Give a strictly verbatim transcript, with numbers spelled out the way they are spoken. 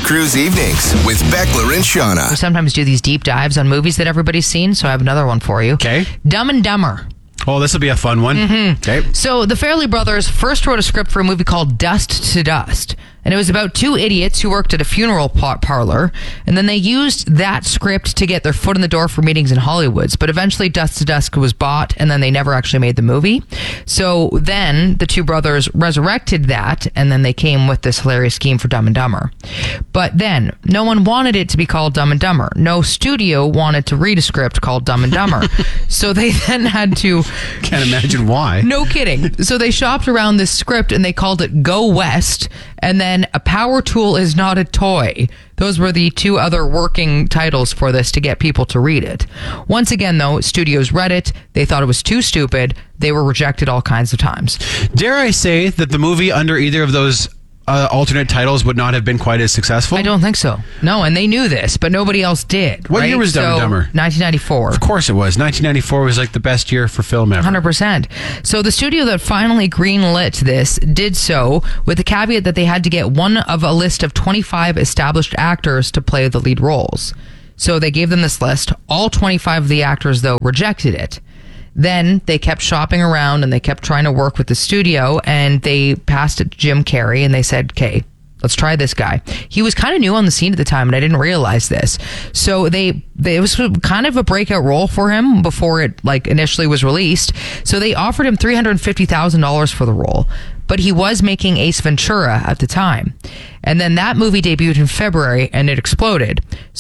Cruise Evenings with Beckler and Shauna. We sometimes do these deep dives on movies that everybody's seen, so I have another one for you. Okay. Dumb and Dumber. Oh, this will be a fun one. Mm-hmm. Okay. So the Farrelly brothers first wrote a script for a movie called Dust to Dust. And it was about two idiots who worked at a funeral parlor. And then they used that script to get their foot in the door for meetings in Hollywood. But eventually Dust to Dust was bought, and then they never actually made the movie. So then the two brothers resurrected that, and then they came with this hilarious scheme for Dumb and Dumber. But then no one wanted it to be called Dumb and Dumber. No studio wanted to read a script called Dumb and Dumber. So they then had to... Can't imagine why. No kidding. So they shopped around this script and they called it Go West, and then A Power Tool Is Not a Toy. Those were the two other working titles for this to get people to read it. Once again, though, studios read it. They thought it was too stupid. They were rejected all kinds of times. Dare I say that the movie under either of those uh, alternate titles would not have been quite as successful? I don't think so. No, and they knew this, but nobody else did. What right? year was Dumb and so, Dumber? nineteen ninety-four. Of course it was. nineteen ninety-four was like the best year for film ever. one hundred percent. So the studio that finally greenlit this did so with the caveat that they had to get one of a list of twenty-five established actors to play the lead roles. So they gave them this list. All twenty-five of the actors, though, rejected it. Then they kept shopping around and they kept trying to work with the studio, and they passed it to Jim Carrey and they said, okay, let's try this guy. He was kind of new on the scene at the time, and I didn't realize this. So they, they it was kind of a breakout role for him before it like initially was released. So they offered him three hundred fifty thousand dollars for the role, but he was making Ace Ventura at the time. And then that movie debuted in February and it exploded.